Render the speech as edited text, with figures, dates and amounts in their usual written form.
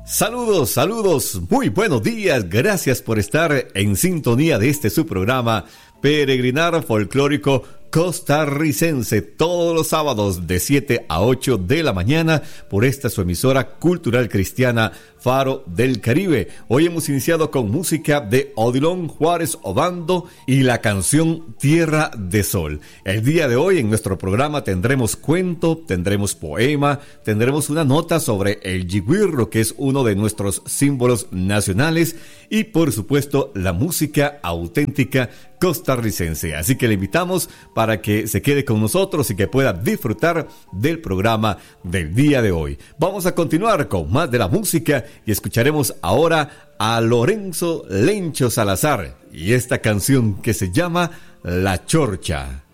Saludos, saludos, muy buenos días, gracias por estar en sintonía de este su programa Peregrinar Folclórico Costarricense, todos los sábados de 7 a 8 de la mañana por esta su emisora cultural cristiana Faro del Caribe. Hoy hemos iniciado con música de Odilon Juárez Obando y la canción Tierra de Sol. El día de hoy en nuestro programa tendremos cuento, tendremos poema, tendremos una nota sobre el yigüirro, que es uno de nuestros símbolos nacionales, y por supuesto la música auténtica costarricense. Así que le invitamos para que se quede con nosotros y que pueda disfrutar del programa del día de hoy. Vamos a continuar con más de la música y escucharemos ahora a Lorenzo Lencho Salazar y esta canción que se llama La Chorcha.